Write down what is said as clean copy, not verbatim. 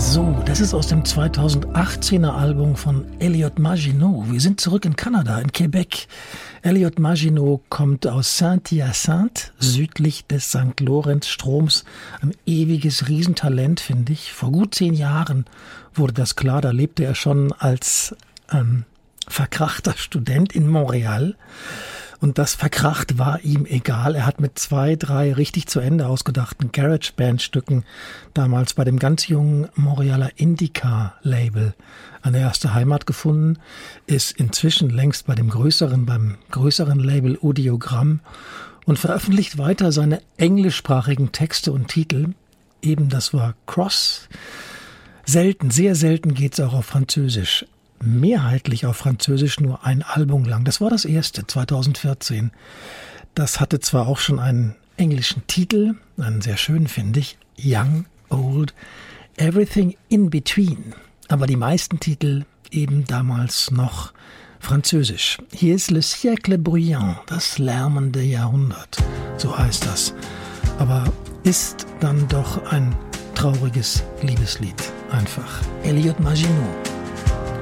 So, das ist aus dem 2018er Album von Elliot Maginot. Wir sind zurück in Kanada, in Quebec. Elliot Maginot kommt aus Saint-Hyacinthe, südlich des St. Lorenz-Stroms. Ein ewiges Riesentalent, finde ich. Vor gut 10 Jahren wurde das klar. Da lebte er schon als verkrachter Student in Montreal. Und das verkracht war ihm egal. Er hat mit 2, 3 richtig zu Ende ausgedachten Garage-Band-Stücken damals bei dem ganz jungen Montrealer Indica-Label eine erste Heimat gefunden, ist inzwischen längst beim größeren Label Audiogramm und veröffentlicht weiter seine englischsprachigen Texte und Titel. Eben das war Cross. Selten, sehr selten geht's auch auf Französisch. Mehrheitlich auf Französisch nur ein Album lang. Das war das erste, 2014. Das hatte zwar auch schon einen englischen Titel, einen sehr schönen, finde ich, Young, Old, Everything in Between. Aber die meisten Titel eben damals noch französisch. Hier ist Le Siècle Bruyant, das lärmende Jahrhundert, so heißt das. Aber ist dann doch ein trauriges Liebeslied, einfach. Elliot Maginot.